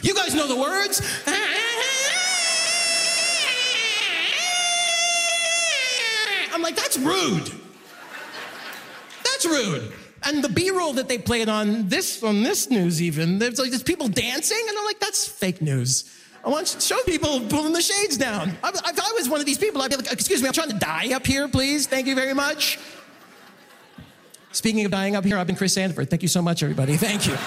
You guys know the words? I'm like, that's rude. That's rude. And the B-roll that they played on this news even, there's people dancing, and they're like, that's fake news. I want to show people pulling the shades down. If I was one of these people, I'd be like, excuse me, I'm trying to die up here, please. Thank you very much. Speaking of dying up here, I've been Chris Sandiford. Thank you so much, everybody. Thank you.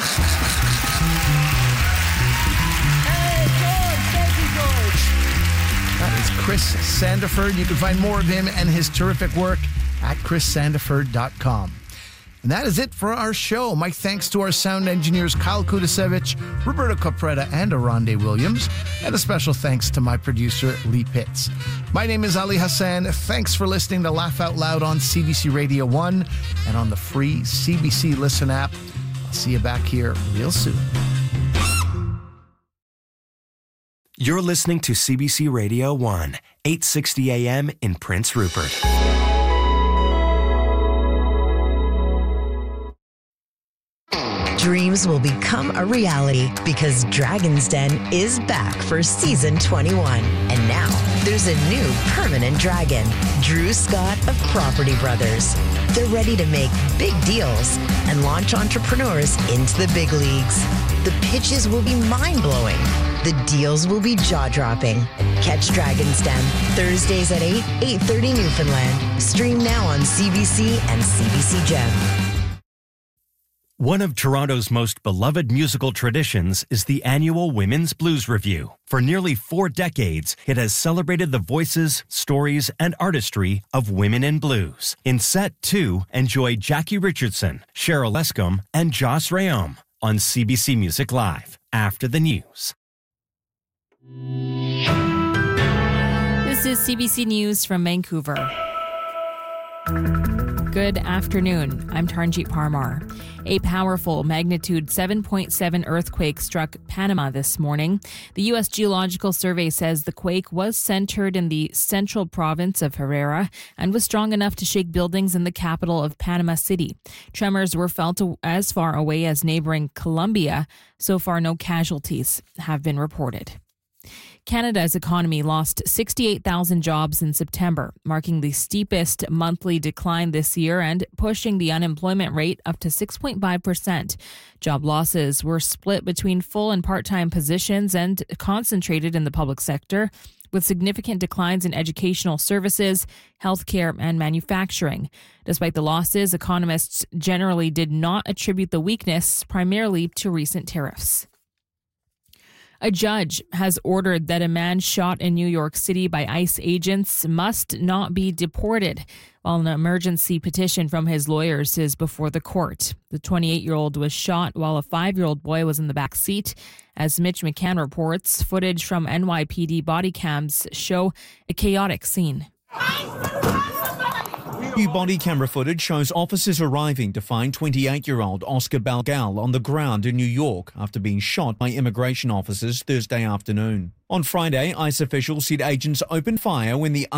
That is Chris Sandiford. You can find more of him and his terrific work at chrissandiford.com. And that is it for our show. My thanks to our sound engineers, Kyle Kudasevich, Roberto Capretta, and Aronde Williams. And a special thanks to my producer, Lee Pitts. My name is Ali Hassan. Thanks for listening to Laugh Out Loud on CBC Radio 1 and on the free CBC Listen app. I'll see you back here real soon. You're listening to CBC Radio 1, 860 AM in Prince Rupert. Dreams will become a reality because Dragon's Den is back for season 21. And now there's a new permanent dragon, Drew Scott of Property Brothers. They're ready to make big deals and launch entrepreneurs into the big leagues. The pitches will be mind-blowing. The deals will be jaw-dropping. Catch Dragon's Den Thursdays at 8:30 Newfoundland. Stream now on CBC and CBC Gem. One of Toronto's most beloved musical traditions is the annual Women's Blues Review. For nearly 4 decades, it has celebrated the voices, stories, and artistry of women in blues. In Set 2, enjoy Jackie Richardson, Cheryl Lescombe, and Joss Rayom on CBC Music Live after the news. This is CBC News from Vancouver. Good afternoon. I'm Taranjeet Parmar. A powerful magnitude 7.7 earthquake struck Panama this morning. The U.S. Geological Survey says the quake was centered in the central province of Herrera and was strong enough to shake buildings in the capital of Panama City. Tremors were felt as far away as neighboring Colombia. So far, no casualties have been reported. Canada's economy lost 68,000 jobs in September, marking the steepest monthly decline this year and pushing the unemployment rate up to 6.5%. Job losses were split between full and part-time positions and concentrated in the public sector, with significant declines in educational services, healthcare, and manufacturing. Despite the losses, economists generally did not attribute the weakness primarily to recent tariffs. A judge has ordered that a man shot in New York City by ICE agents must not be deported, while an emergency petition from his lawyers is before the court. The 28-year-old was shot while a 5-year-old boy was in the back seat. As Mitch McCann reports, footage from NYPD body cams show a chaotic scene. New body camera footage shows officers arriving to find 28-year-old Oscar Balgal on the ground in New York after being shot by immigration officers Thursday afternoon. On Friday, ICE officials said agents opened fire when the